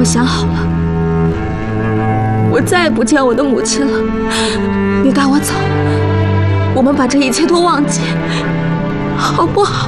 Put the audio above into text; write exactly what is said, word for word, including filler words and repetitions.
想好了，我再也不见我的母亲了。你带我走，我们把这一切都忘记，好不好？